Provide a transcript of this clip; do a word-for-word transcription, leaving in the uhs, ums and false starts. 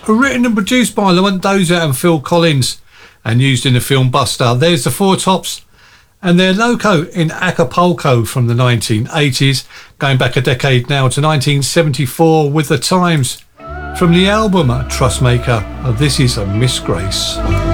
written and produced by Lamont Dozier and Phil Collins and used in the film Buster. There's the Four Tops and their Loco in Acapulco from the nineteen eighties, going back a decade now to nineteen seventy-four with The Times from the album Trustmaker. This is a Miss Grace.